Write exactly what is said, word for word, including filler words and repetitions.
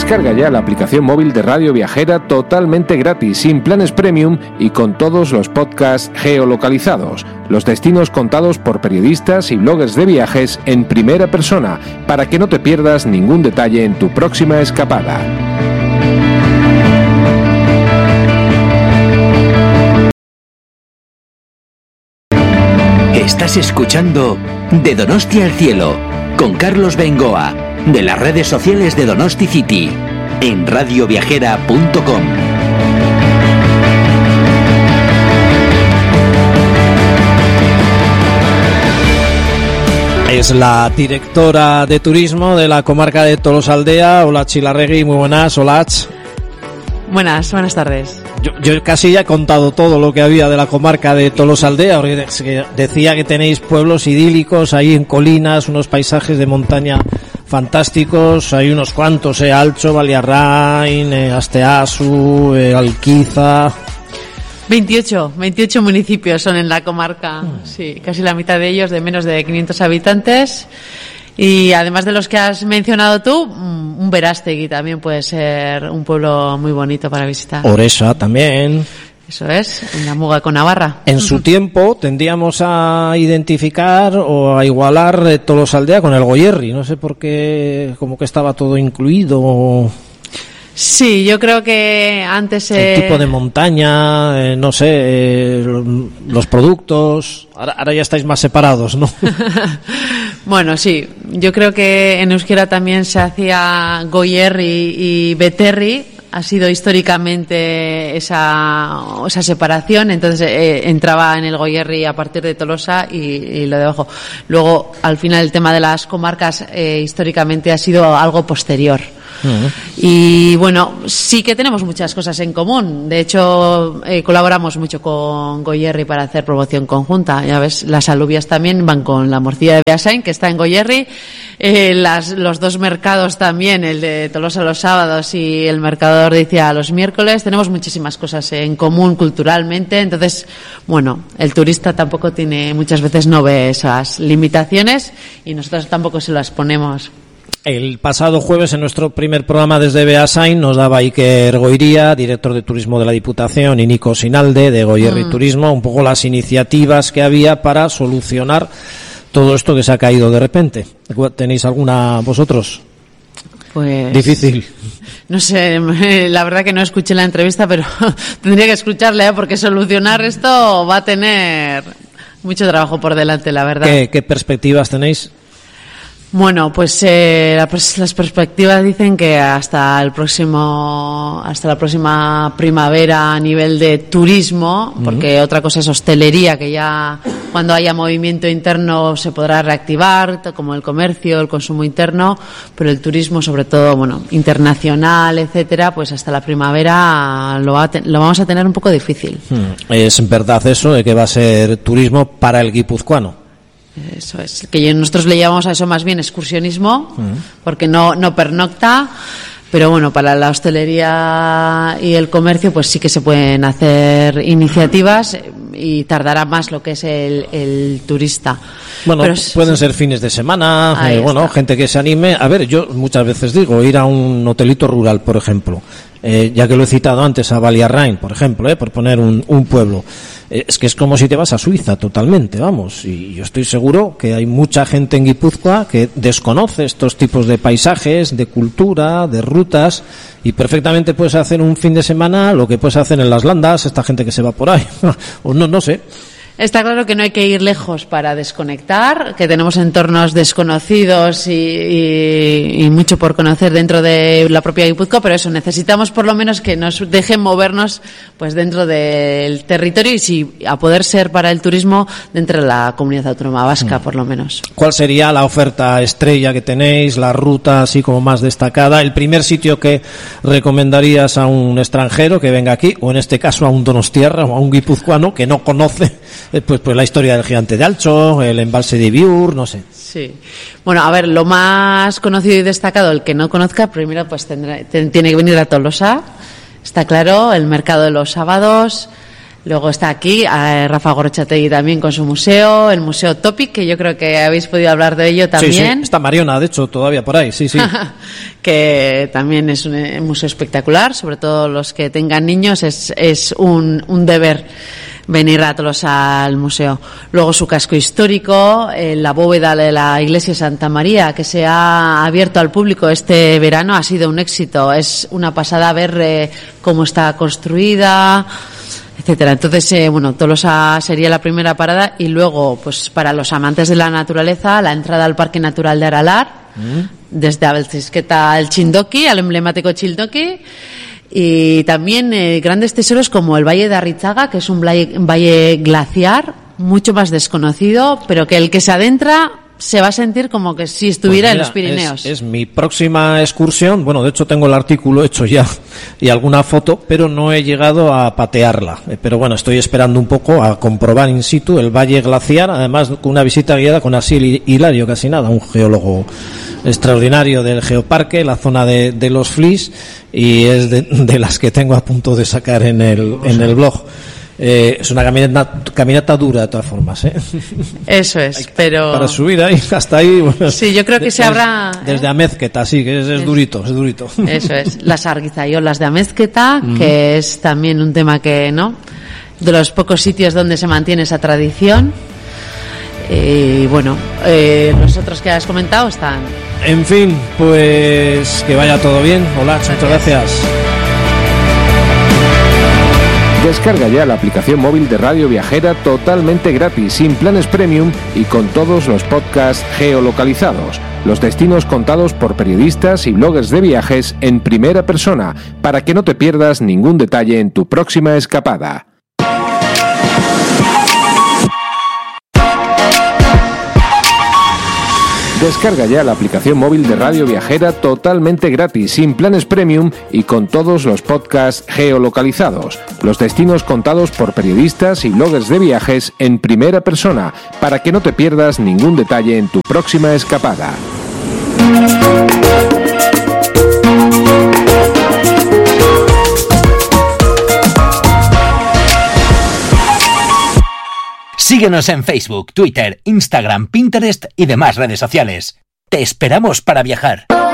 Descarga ya la aplicación móvil de Radio Viajera totalmente gratis, sin planes premium y con todos los podcasts geolocalizados, los destinos contados por periodistas y bloggers de viajes en primera persona, para que no te pierdas ningún detalle en tu próxima escapada. Estás escuchando De Donosti al Cielo con Carlos Bengoa, de las redes sociales de Donosti City, en radio viajera punto com. Es la directora de turismo de la comarca de Tolosaldea, Olatz Ilarregui. Muy buenas, Olatz. Buenas, buenas tardes. Yo, yo casi ya he contado todo lo que había de la comarca de Tolosaldea, porque decía que tenéis pueblos idílicos ahí en colinas, unos paisajes de montaña fantásticos, hay unos cuantos, eh, Altxo, Baliarrain, eh, Asteasu, eh, Alquiza. veintiocho, veintiocho municipios son en la comarca, mm. sí, casi la mitad de ellos de menos de quinientos habitantes. Y además de los que has mencionado tú, un Berastegui también puede ser un pueblo muy bonito para visitar. Oresa también. Eso es, en la Muga con Navarra. En su tiempo tendíamos a identificar o a igualar eh, Tolosaldea con el Goierri. No sé por qué, como que estaba todo incluido. Sí, yo creo que antes... Eh... El tipo de montaña, eh, no sé, eh, los productos... Ahora, ahora ya estáis más separados, ¿no? Bueno, sí, yo creo que en euskera también se hacía Goierri y Beterri, ha sido históricamente esa, esa separación, entonces eh, entraba en el Goierri a partir de Tolosa y, y lo de abajo. Luego, al final, el tema de las comarcas eh, históricamente ha sido algo posterior. Uh-huh. Y bueno, sí que tenemos muchas cosas en común. De hecho, eh, colaboramos mucho con Goierri para hacer promoción conjunta. Ya ves, las alubias también van con la morcilla de Beasain, que está en Goierri. Eh, las, los dos mercados también, el de Tolosa los sábados y el mercado de Ordizia los miércoles. Tenemos muchísimas cosas en común culturalmente. Entonces, bueno, el turista tampoco tiene, muchas veces no ve esas limitaciones y nosotros tampoco se las ponemos. El pasado jueves, en nuestro primer programa desde Beasain, nos daba Iker Goiría, director de turismo de la Diputación, y Nico Sinalde, de Goierri mm. Turismo, un poco las iniciativas que había para solucionar todo esto que se ha caído de repente. ¿Tenéis alguna vosotros? Pues... Difícil. No sé, la verdad que no escuché la entrevista, pero tendría que escucharla, ¿eh? Porque solucionar esto va a tener mucho trabajo por delante, la verdad. ¿Qué, qué perspectivas tenéis? Bueno, pues, eh, pues las perspectivas dicen que hasta el próximo, hasta la próxima primavera a nivel de turismo, porque uh-huh. otra cosa es hostelería, que ya cuando haya movimiento interno se podrá reactivar, como el comercio, el consumo interno, pero el turismo, sobre todo, bueno, internacional, etcétera, pues hasta la primavera lo, va a te- lo vamos a tener un poco difícil. Hmm. ¿Es verdad eso de que va a ser turismo para el guipuzcoano? Eso es, que nosotros le llamamos a eso más bien excursionismo, uh-huh. porque no, no pernocta, pero bueno, para la hostelería y el comercio pues sí que se pueden hacer iniciativas y tardará más lo que es el, el turista. Bueno, pero, pueden sí. ser fines de semana, eh, bueno, gente que se anime. A ver, yo muchas veces digo, ir a un hotelito rural, por ejemplo, eh, ya que lo he citado antes, a Baliarrain, por ejemplo, eh, por poner un, un pueblo. Es que es como si te vas a Suiza totalmente, vamos, y yo estoy seguro que hay mucha gente en Guipúzcoa que desconoce estos tipos de paisajes, de cultura, de rutas, y perfectamente puedes hacer un fin de semana lo que puedes hacer en las landas, esta gente que se va por ahí, o no, no sé. Está claro que no hay que ir lejos para desconectar, que tenemos entornos desconocidos y, y, y mucho por conocer dentro de la propia Guipúzcoa, pero eso, necesitamos por lo menos que nos dejen movernos pues dentro del territorio y si a poder ser para el turismo dentro de la comunidad autónoma vasca, mm. por lo menos. ¿Cuál sería la oferta estrella que tenéis, la ruta así como más destacada, el primer sitio que recomendarías a un extranjero que venga aquí, o en este caso a un donostiarra o a un guipuzcoano que no conoce Pues, pues la historia del gigante de Altxo, el embalse de Ibiur, no sé. Sí. Bueno, a ver, lo más conocido y destacado, el que no conozca, primero pues tendrá, ten, tiene que venir a Tolosa, está claro, el mercado de los sábados, Luego está aquí eh, Rafa Gorrochategui también con su museo, el Museo Topic, que yo creo que habéis podido hablar de ello también. Sí, sí, está Mariona, de hecho, todavía por ahí, sí, sí. Que también es un, un museo espectacular, sobre todo los que tengan niños, es, es un, un deber venir a todos al museo. Luego su casco histórico, eh, la bóveda de la iglesia de Santa María, que se ha abierto al público este verano, ha sido un éxito. Es una pasada ver eh, cómo está construida, etcétera. Entonces, eh, bueno, Tolosa sería la primera parada, y luego, pues para los amantes de la naturaleza, la entrada al Parque Natural de Aralar, mm. desde Abeltzizketa al Txindoki, al emblemático Txindoki. Y también eh, grandes tesoros como el Valle de Arrizaga, que es un valle, un valle glaciar, mucho más desconocido, pero que el que se adentra se va a sentir como que si estuviera pues mira, en los Pirineos. Es, es mi próxima excursión. Bueno, de hecho tengo el artículo hecho ya y alguna foto, pero no he llegado a patearla. Pero bueno, estoy esperando un poco a comprobar in situ el Valle Glaciar, además con una visita guiada con Asil Hilario, casi nada, un geólogo extraordinario del Geoparque, la zona de, de los Flis, y es de, de las que tengo a punto de sacar en el, en el blog. Eh, es una caminata, caminata dura de todas formas, ¿eh? Eso es, pero para subir ahí hasta ahí, bueno, sí, yo creo que se habrá desde ¿eh? Amezqueta, sí, que es, es, es durito, es durito. Eso es, las Arguizayolas de Amezqueta, mm. que es también un tema que, ¿no?, de los pocos sitios donde se mantiene esa tradición. Y bueno, eh, los otros que has comentado están. En fin, pues que vaya todo bien. Hola, muchas gracias. Descarga ya la aplicación móvil de Radio Viajera totalmente gratis, sin planes premium y con todos los podcasts geolocalizados. Los destinos contados por periodistas y bloggers de viajes en primera persona, para que no te pierdas ningún detalle en tu próxima escapada. Descarga ya la aplicación móvil de Radio Viajera totalmente gratis, sin planes premium y con todos los podcasts geolocalizados. Los destinos contados por periodistas y bloggers de viajes en primera persona, para que no te pierdas ningún detalle en tu próxima escapada. Síguenos en Facebook, Twitter, Instagram, Pinterest y demás redes sociales. Te esperamos para viajar.